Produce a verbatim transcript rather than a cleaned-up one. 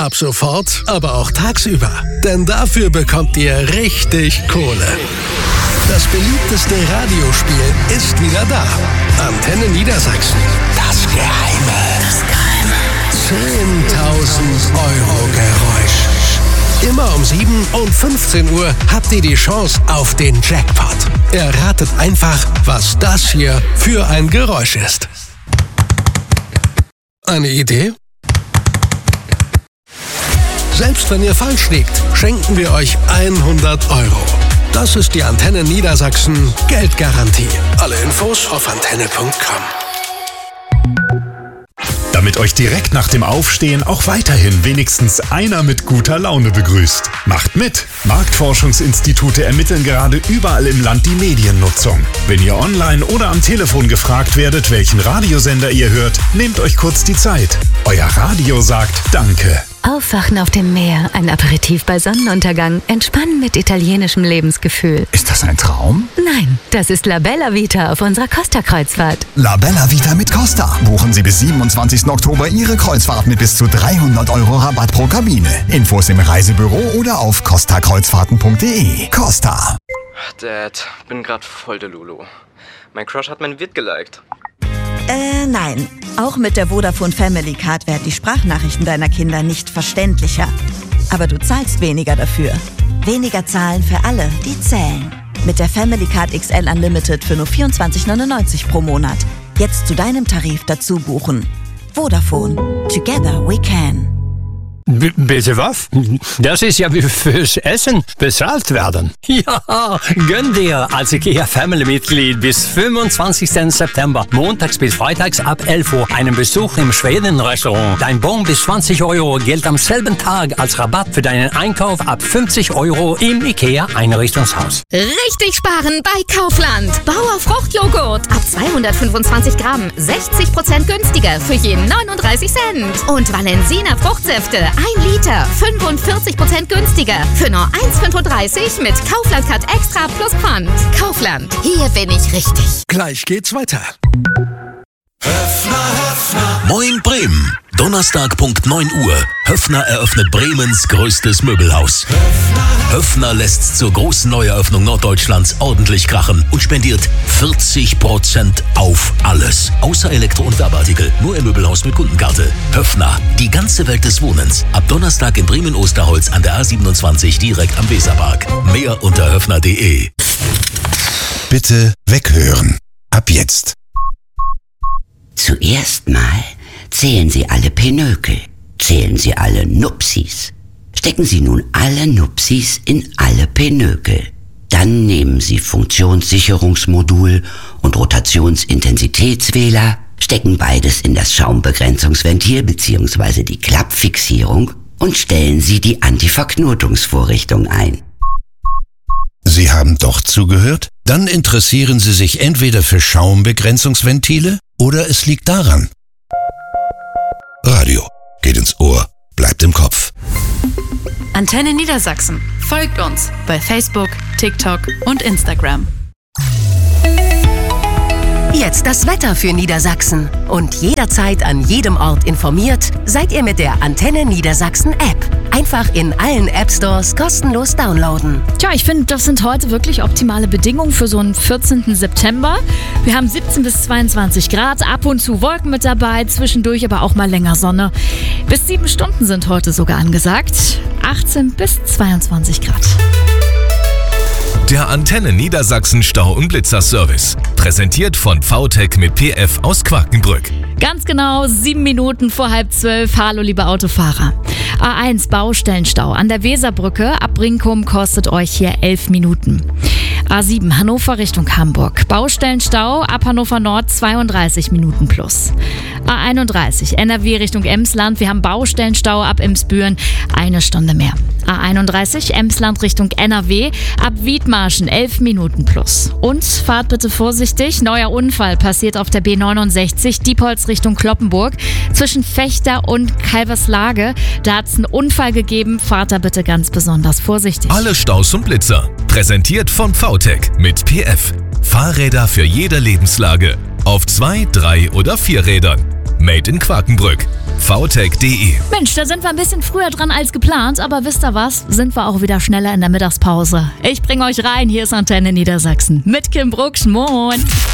Ab sofort, aber auch tagsüber. Denn dafür bekommt ihr richtig Kohle. Das beliebteste Radiospiel ist wieder da. Antenne Niedersachsen. Das Geheime. Das Geheime. zehntausend Euro Geräusch. Immer um sieben und fünfzehn Uhr habt ihr die Chance auf den Jackpot. Erratet einfach, was das hier für ein Geräusch ist. Eine Idee? Selbst wenn ihr falsch liegt, schenken wir euch hundert Euro. Das ist die Antenne Niedersachsen Geldgarantie. Alle Infos auf antenne punkt com. Damit euch direkt nach dem Aufstehen auch weiterhin wenigstens einer mit guter Laune begrüßt. Macht mit! Marktforschungsinstitute ermitteln gerade überall im Land die Mediennutzung. Wenn ihr online oder am Telefon gefragt werdet, welchen Radiosender ihr hört, nehmt euch kurz die Zeit. Euer Radio sagt Danke. Aufwachen auf dem Meer, ein Aperitif bei Sonnenuntergang, entspannen mit italienischem Lebensgefühl. Ist das ein Traum? Nein, das ist La Bella Vita auf unserer Costa-Kreuzfahrt. La Bella Vita mit Costa. Buchen Sie bis siebenundzwanzigsten Oktober Ihre Kreuzfahrt mit bis zu dreihundert Euro Rabatt pro Kabine. Infos im Reisebüro oder auf costa kreuzfahrten punkt de. Costa. Dad, bin grad voll der Lulu. Mein Crush hat mein Wirt geliked. Äh, nein. Auch mit der Vodafone Family Card werden die Sprachnachrichten deiner Kinder nicht verständlicher. Aber du zahlst weniger dafür. Weniger zahlen für alle, die zählen. Mit der Family Card X L Unlimited für nur vierundzwanzig neunundneunzig pro Monat. Jetzt zu deinem Tarif dazu buchen. Vodafone. Together we can. B- bitte was? Das ist ja wie fürs Essen bezahlt werden. Ja, gönn dir als IKEA Family-Mitglied bis fünfundzwanzigsten September, montags bis freitags ab elf Uhr, einen Besuch im Schweden-Restaurant. Dein Bon bis zwanzig Euro gilt am selben Tag als Rabatt für deinen Einkauf ab fünfzig Euro im IKEA-Einrichtungshaus. Richtig sparen bei Kaufland. Bauer Fruchtjoghurt ab zweihundertfünfundzwanzig Gramm, sechzig Prozent günstiger für je neununddreißig Cent. Und Valensina Fruchtsäfte ein Liter, fünfundvierzig Prozent günstiger für nur eins Komma fünfunddreißig mit Kaufland Cut Extra plus Pfand. Kaufland, hier bin ich richtig. Gleich geht's weiter. Höffner, Höffner. Moin Bremen. Donnerstag Punkt neun Uhr. Höffner eröffnet Bremens größtes Möbelhaus. Höffner, Höffner lässt zur großen Neueröffnung Norddeutschlands ordentlich krachen und spendiert vierzig Prozent auf alles. Außer Elektro- und Werbeartikel. Nur im Möbelhaus mit Kundenkarte. Höffner, die ganze Welt des Wohnens. Ab Donnerstag in Bremen-Osterholz an der A siebenundzwanzig direkt am Weserpark. Mehr unter höffner punkt de. Bitte weghören. Ab jetzt. Zuerst mal zählen Sie alle Pinökel, zählen Sie alle Nupsis. Stecken Sie nun alle Nupsis in alle Pinökel. Dann nehmen Sie Funktionssicherungsmodul und Rotationsintensitätswähler, stecken beides in das Schaumbegrenzungsventil bzw. die Klappfixierung und stellen Sie die Antiverknotungsvorrichtung ein. Sie haben doch zugehört? Dann interessieren Sie sich entweder für Schaumbegrenzungsventile oder es liegt daran. Radio geht ins Ohr, bleibt im Kopf. Antenne Niedersachsen. Folgt uns bei Facebook, TikTok und Instagram. Jetzt das Wetter für Niedersachsen. Und jederzeit an jedem Ort informiert, seid ihr mit der Antenne Niedersachsen App. Einfach in allen App-Stores kostenlos downloaden. Tja, ich finde, das sind heute wirklich optimale Bedingungen für so einen vierzehnten September. Wir haben siebzehn bis zweiundzwanzig Grad, ab und zu Wolken mit dabei, zwischendurch aber auch mal länger Sonne. Bis sieben Stunden sind heute sogar angesagt. achtzehn bis zweiundzwanzig Grad. Der Antenne Niedersachsen Stau- und Blitzerservice. Präsentiert von V T E C mit P F aus Quakenbrück. Ganz genau sieben Minuten vor halb zwölf. Hallo, liebe Autofahrer. A eins Baustellenstau an der Weserbrücke ab Brinkum kostet euch hier elf Minuten. A sieben Hannover Richtung Hamburg. Baustellenstau ab Hannover Nord zweiunddreißig Minuten plus. A einunddreißig N R W Richtung Emsland. Wir haben Baustellenstau ab Emsbüren eine Stunde mehr. A einunddreißig Emsland Richtung N R W ab Wiedmarschen elf Minuten plus. Und fahrt bitte vorsichtig. Neuer Unfall passiert auf der B neunundsechzig Diepholz Richtung Cloppenburg zwischen Fechter und Kalverslage. Da hat es einen Unfall gegeben. Fahrt da bitte ganz besonders vorsichtig. Alle Staus und Blitzer. Präsentiert von V T E C mit P F. Fahrräder für jede Lebenslage. Auf zwei, drei oder vier Rädern. Made in Quakenbrück. v tech punkt de. Mensch, da sind wir ein bisschen früher dran als geplant, aber wisst ihr was? Sind wir auch wieder schneller in der Mittagspause. Ich bringe euch rein, hier ist Antenne Niedersachsen mit Kim Brucksch. Moin!